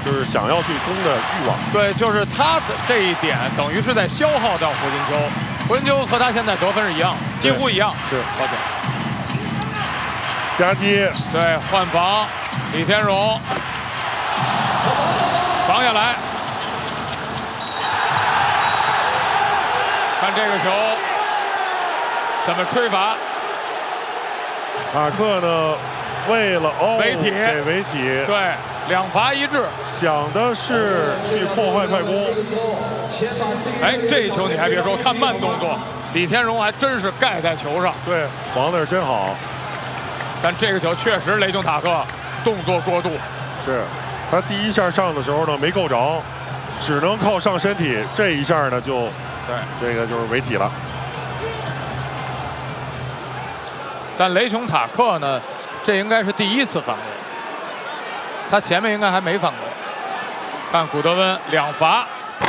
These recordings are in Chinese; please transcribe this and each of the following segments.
就是想要去攻的欲望。 对，就是他的这一点等于是在消耗掉胡金秋。胡金秋和他现在得分是一样，几乎一样。 是， 抱歉。 夹击， 对，换防，李天荣防下来，看这个球怎么吹罚。 塔克呢，为了违体给违体， 对，2罚1掷， 想的是去破坏快攻。 哎，这球你还别说，看慢动作，李天荣还真是盖在球上。 对，防的是真好。 但这个球确实雷霆塔克动作过度， 是他第一下上的时候呢没够着，只能靠上身体，这一下呢就对， 这个就是违体了。 但雷霆塔克呢，这应该是第1次犯规，他前面应该还没犯规。看古德温2罚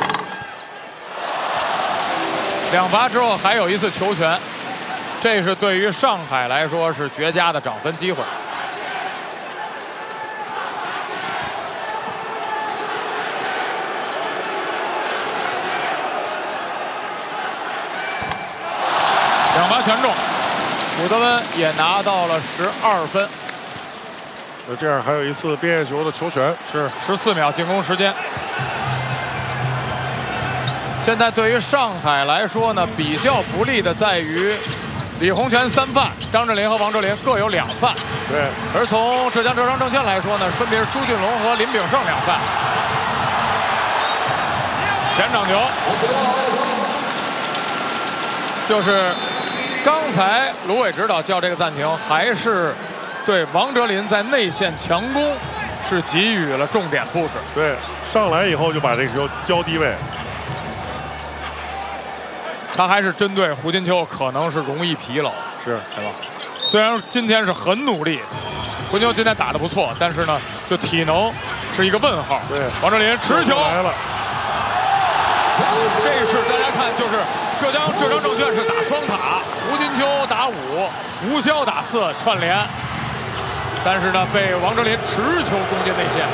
，2罚之后还有一次球权。这是对于上海来说是绝佳的涨分机会。2罚全中，古德温也拿到了12分。 那这样还有一次边线球的球权， 是14秒进攻时间。现在对于上海来说呢，比较不利的在于。李洪权3犯，张镇麟和王哲林各有2犯。 对， 而从浙江浙商证券来说呢，分别是朱俊龙和林炳胜2犯。前场球，就是刚才卢伟指导叫这个暂停，还是对王哲林在内线强攻是给予了重点布置。 对，上来以后就把这个球交低位。 他还是针对胡金秋可能是容易疲劳，对吧？虽然今天是很努力，胡金秋今天打得不错，但是呢，就体能是一个问号。 对， 王哲林持球来了， 这是大家看，就是浙江证券是打双塔，胡金秋打5，吴潇打4串联，但是呢，被王哲林持球攻进内线，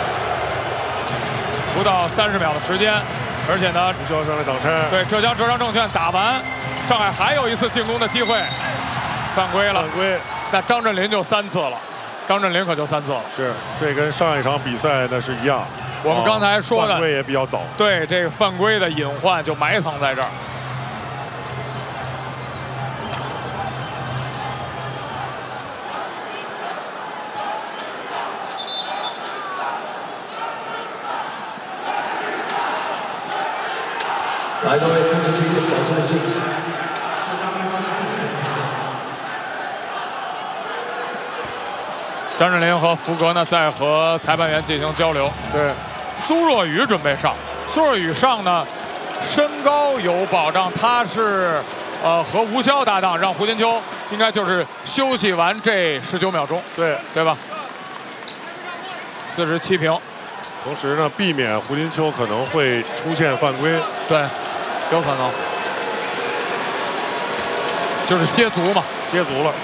不到30秒的时间。而且呢， 吴潇上来挡拆。 对，浙江浙商证券打完，上海还有一次进攻的机会，犯规了。 犯规， 那张镇麟就3次了，张镇麟可就3次了。 是，这跟上一场比赛那是一样。 我们刚才说的， 犯规也比较早。 对，这个犯规的隐患就埋藏在这儿。 来，各位控制器保持冷静。 张镇麟和福格呢在和裁判员进行交流。 对， 苏若雨准备上，苏若雨上呢，身高有保障，他是和吴潇搭档，让胡金秋应该就是休息完这19秒钟，对吧？47平。 同时呢，避免胡金秋可能会出现犯规。 对，有可能，就是歇足嘛， 歇足了。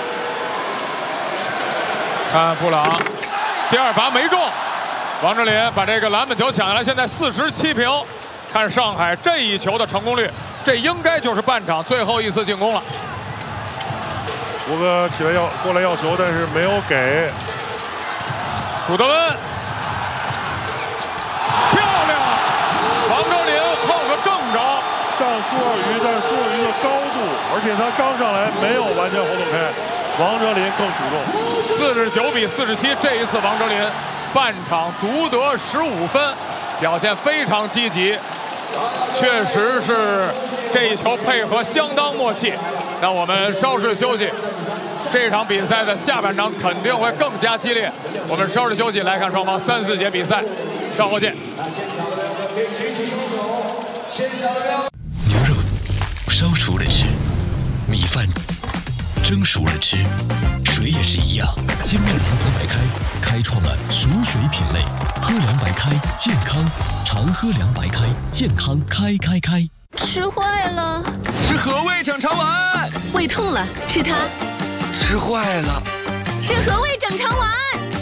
看布朗，第2罚没中，王哲林把这个篮板球抢下来，现在47平。看上海这一球的成功率，这应该就是半场最后一次进攻了。 胡哥起来过来要球，但是没有给。 古德温，漂亮！王哲林后个正着， 上苏若雨，但苏若雨的高度，而且他刚上来没有完全活动开，王哲林更主动。 49比47，这一次王哲林半场独得15分，表现非常积极，确实是这一球配合相当默契。那我们稍事休息，这场比赛的下半场肯定会更加激烈。我们稍事休息，来看双方3、4节比赛，稍后见。 牛肉烧熟了吃，米饭蒸熟了吃，水也是一样。精酿堂和白开开创了熟水品类，喝凉白开健康，常喝凉白开健康开。 吃坏了， 吃和味整肠丸。 胃痛了，吃它。 吃坏了， 吃和味整肠丸。